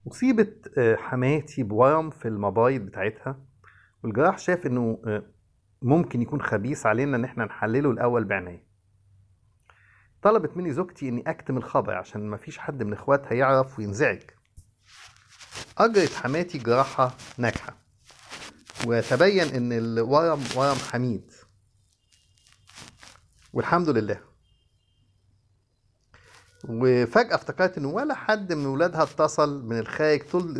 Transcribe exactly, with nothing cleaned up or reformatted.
أصيبت آه، حماتي بورم في المبايض بتاعتها، والجراح شاف إنه آه، ممكن يكون خبيث علينا إن إحنا نحلله الأول بعناية. طلبت مني زوجتي إني أكتم الخبر عشان مفيش حد من إخواتها يعرف وينزعج. أجرت حماتي جراحة ناجحة، وتبين إن الورم ورم حميد، والحمد لله. وفجأة افتكرت إن ولا حد من ولادها اتصل من الخارج طول